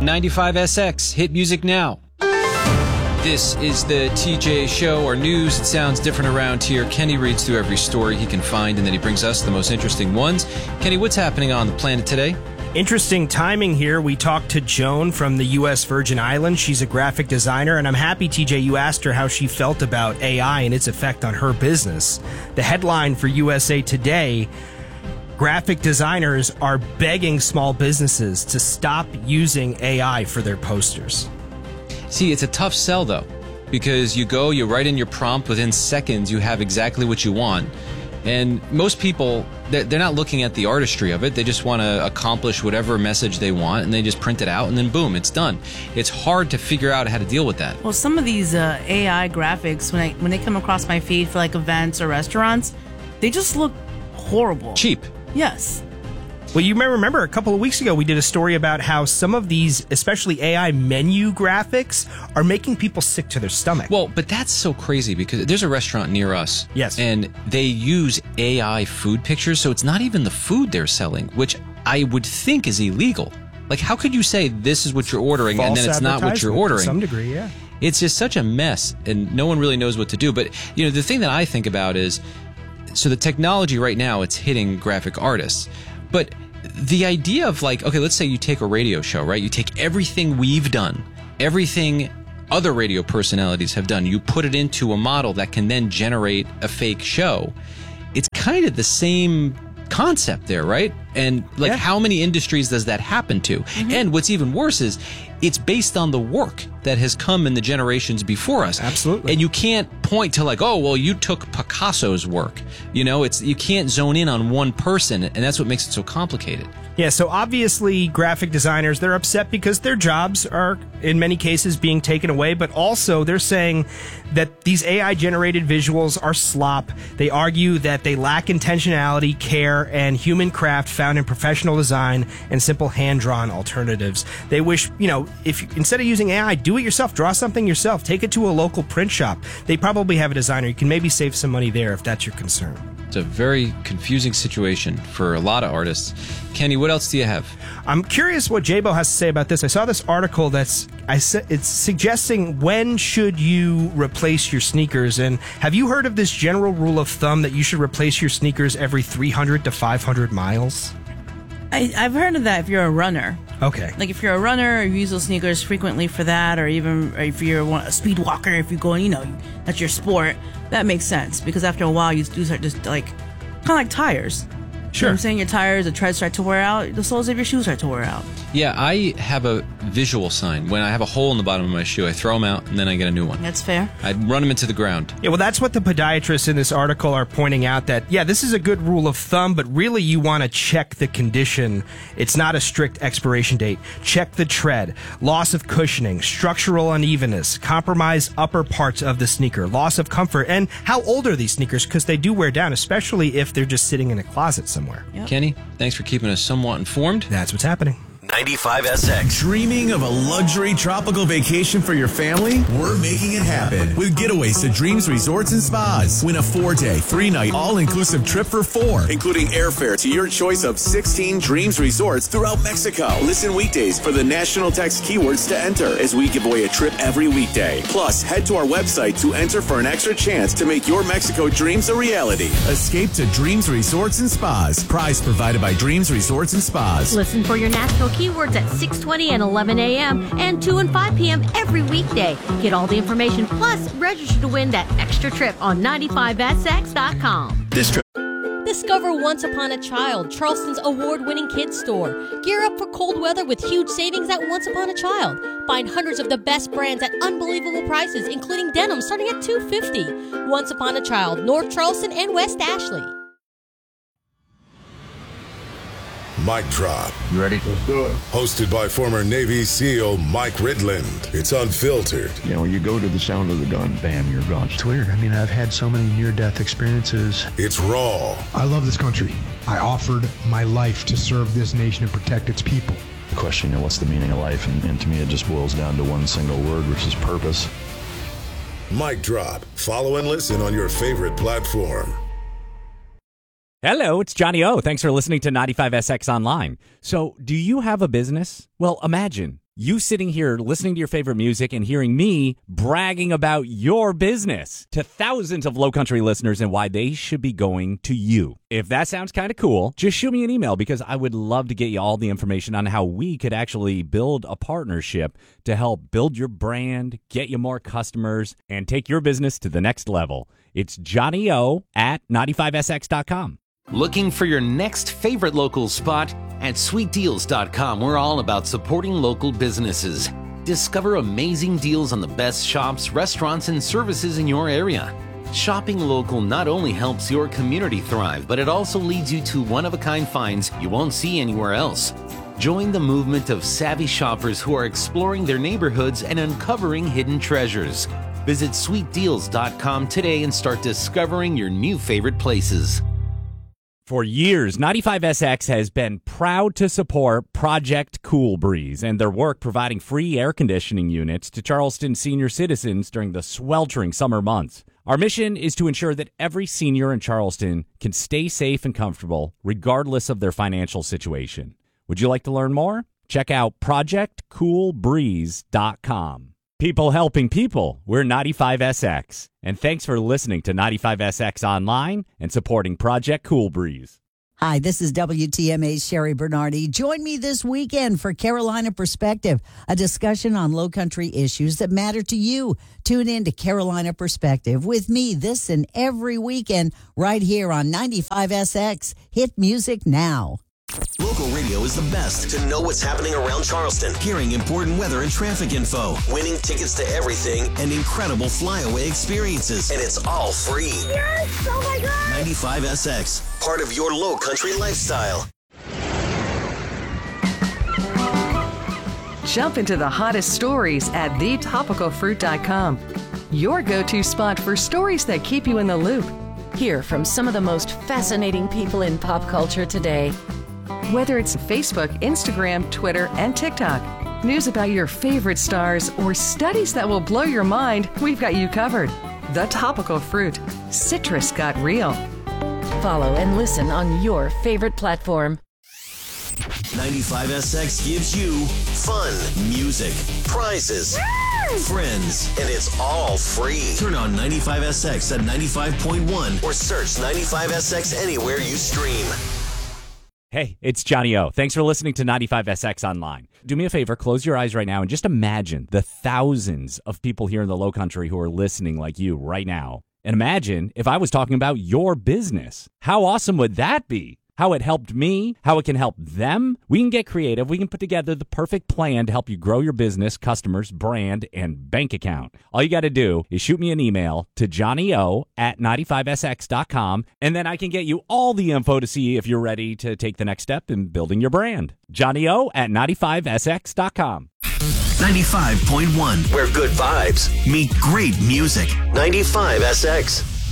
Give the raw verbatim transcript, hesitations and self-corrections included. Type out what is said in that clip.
ninety-five S X, hit music now. This is the T J Show, our news. It sounds different around here. Kenny reads through every story he can find, and then he brings us the most interesting ones. Kenny, what's happening on the planet today? Interesting timing here. We talked to Joan from the U S Virgin Islands. She's a graphic designer, and I'm happy, T J, you asked her how she felt about A I and its effect on her business. The headline for U S A Today: graphic designers are begging small businesses to stop using A I for their posters. See, it's a tough sell, though, because you go, you write in your prompt, within seconds you have exactly what you want. And most people, they're not looking at the artistry of it. They just want to accomplish whatever message they want, and they just print it out, and then boom, it's done. It's hard to figure out how to deal with that. Well, some of these uh, A I graphics, when I when they come across my feed for like events or restaurants, they just look horrible. Cheap. Yes. Well, you may remember a couple of weeks ago we did a story about how some of these, especially A I menu graphics, are making people sick to their stomach. Well, but that's so crazy because there's a restaurant near us. Yes. And they use A I food pictures, so it's not even the food they're selling, which I would think is illegal. Like, how could you say this is what you're ordering False and then it's not what you're ordering? To some degree, yeah. It's just such a mess, and no one really knows what to do. But, you know, the thing that I think about is, so the technology right now, it's hitting graphic artists. But the idea of, like, okay, let's say you take a radio show, right? You take everything we've done, everything other radio personalities have done, you put it into a model that can then generate a fake show. It's kind of the same concept there, right? And, like, yeah. How many industries does that happen to? Mm-hmm. And what's even worse is it's based on the work that has come in the generations before us. Absolutely. And you can't point to, like, oh, well, you took Picasso's work. You know, it's you can't zone in on one person, and that's what makes it so complicated. Yeah, so obviously graphic designers, they're upset because their jobs are, in many cases, being taken away, but also they're saying that these A I-generated visuals are slop. They argue that they lack intentionality, care, and human craft found in professional design and simple hand-drawn alternatives. They wish, you know, if instead of using A I, do it yourself, draw something yourself, take it to a local print shop. They probably have a designer. You can maybe save some money there if that's your concern. It's a very confusing situation for a lot of artists. Kenny, what else do you have? I'm curious what J-Bo has to say about this. I saw this article that's I said it's suggesting when should you replace your sneakers, and have you heard of this general rule of thumb that you should replace your sneakers every three hundred to five hundred miles? I, I've heard of that if you're a runner. Okay. Like if you're a runner, or you use those sneakers frequently for that, or even if you're a speed walker, if you're going, you know, that's your sport, that makes sense. Because after a while, you do start just like, kind of like tires. Sure. You know what I'm saying? Your tires, the treads start to wear out, the soles of your shoes start to wear out. Yeah, I have a visual sign. When I have a hole in the bottom of my shoe, I throw them out, and then I get a new one. That's fair. I run them into the ground. Yeah, well, that's what the podiatrists in this article are pointing out, that, yeah, this is a good rule of thumb, but really you want to check the condition. It's not a strict expiration date. Check the tread, loss of cushioning, structural unevenness, compromised upper parts of the sneaker, loss of comfort, and how old are these sneakers? Because they do wear down, especially if they're just sitting in a closet somewhere. Yep. Kenny, thanks for keeping us somewhat informed. That's what's happening. ninety-five S X. Dreaming of a luxury tropical vacation for your family? We're making it happen with getaways to Dreams Resorts and Spas. Win a four-day, three-night, all-inclusive trip for four, including airfare to your choice of sixteen Dreams Resorts throughout Mexico. Listen weekdays for the national text keywords to enter as we give away a trip every weekday. Plus, head to our website to enter for an extra chance to make your Mexico dreams a reality. Escape to Dreams Resorts and Spas. Prize provided by Dreams Resorts and Spas. Listen for your national keywords at six twenty and eleven a.m. and two and five p.m. every weekday. Get all the information, plus register to win that extra trip on ninety-five S X dot com. This trip. Discover Once Upon a Child, Charleston's award-winning kids store. Gear up for cold weather with huge savings at Once Upon a Child. Find hundreds of the best brands at unbelievable prices, including denim starting at two hundred fifty dollars. Once Upon a Child, North Charleston and West Ashley. Mic Drop. You ready? Let's do it. Hosted by former Navy SEAL Mike Ridland. It's unfiltered. You know, you go to the sound of the gun, bam, you're gone. It's weird. I mean, I've had so many near-death experiences. It's raw. I love this country. I offered my life to serve this nation and protect its people. The question, you know, what's the meaning of life? And, and to me, it just boils down to one single word, which is purpose. Mic Drop. Follow and listen on your favorite platform. Hello, it's Johnny O. Thanks for listening to ninety-five S X Online. So, do you have a business? Well, imagine You sitting here listening to your favorite music and hearing me bragging about your business to thousands of Low Country listeners and why they should be going to you. If that sounds kind of cool, just shoot me an email because I would love to get you all the information on how we could actually build a partnership to help build your brand, get you more customers, and take your business to the next level. It's Johnny O at ninety-five S X dot com. Looking for your next favorite local spot? At sweet deals dot com, we're all about supporting local businesses. Discover amazing deals on the best shops, restaurants, and services in your area. Shopping local not only helps your community thrive, but it also leads you to one-of-a-kind finds you won't see anywhere else. Join the movement of savvy shoppers who are exploring their neighborhoods and uncovering hidden treasures. Visit sweet deals dot com today and start discovering your new favorite places. For years, ninety-five S X has been proud to support Project Cool Breeze and their work providing free air conditioning units to Charleston senior citizens during the sweltering summer months. Our mission is to ensure that every senior in Charleston can stay safe and comfortable regardless of their financial situation. Would you like to learn more? Check out project cool breeze dot com. People helping people, we're ninety-five S X. And thanks for listening to ninety-five S X Online and supporting Project Cool Breeze. Hi, this is W T M A's Sherry Bernardi. Join me this weekend for Carolina Perspective, a discussion on Low Country issues that matter to you. Tune in to Carolina Perspective with me this and every weekend right here on ninety-five S X. Hit music now. Local radio is the best to know what's happening around Charleston, hearing important weather and traffic info, winning tickets to everything, and incredible flyaway experiences. And it's all free. Yes! Oh my God! ninety-five S X, part of your Low Country lifestyle. Jump into the hottest stories at the topical fruit dot com. Your go-to spot for stories that keep you in the loop. Hear from some of the most fascinating people in pop culture today. Whether it's Facebook, Instagram, Twitter, and TikTok, news about your favorite stars, or studies that will blow your mind, we've got you covered. The Topical Fruit. Citrus got real. Follow and listen on your favorite platform. ninety-five S X gives you fun, music, prizes, friends, and it's all free. Turn on ninety-five S X at ninety-five point one or search ninety-five S X anywhere you stream. Hey, it's Johnny O. Thanks for listening to ninety-five S X Online. Do me a favor, close your eyes right now and just imagine the thousands of people here in the Low Country who are listening like you right now. And imagine if I was talking about your business. How awesome would that be? How it helped me, how it can help them. We can get creative. We can put together the perfect plan to help you grow your business, customers, brand, and bank account. All you got to do is shoot me an email to johnny o at ninety-five S X dot com, and then I can get you all the info to see if you're ready to take the next step in building your brand. johnny o at ninety-five S X dot com. ninety-five point one, where good vibes meet great music. ninety-five S X.